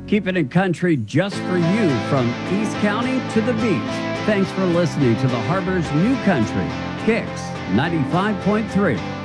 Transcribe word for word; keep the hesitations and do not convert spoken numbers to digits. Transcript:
Keeping it country just for you from East County to the beach. Thanks for listening to the Harbor's New Country, Kicks ninety-five point three.